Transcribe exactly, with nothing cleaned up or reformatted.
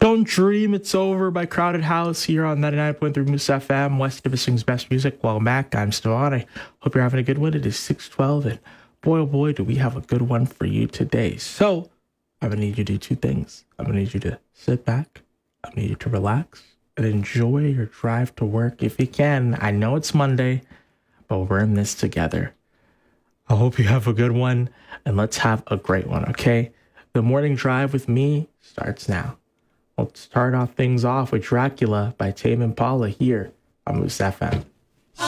Don't Dream It's Over by Crowded House here on ninety-nine point three Moose F M, West Division's best music. Welcome back. I'm still on. I hope you're having a good one. It is six twelve, and boy, oh boy, do we have a good one for you today. So I'm going to need you to do two things. I'm going to need you to sit back. I'm going to need you to relax and enjoy your drive to work if you can. I know it's Monday, but we're in this together. I hope you have a good one, and let's have a great one, okay? The morning drive with me starts now. We'll start off things off with Dracula by Tame Impala here on Moose F M.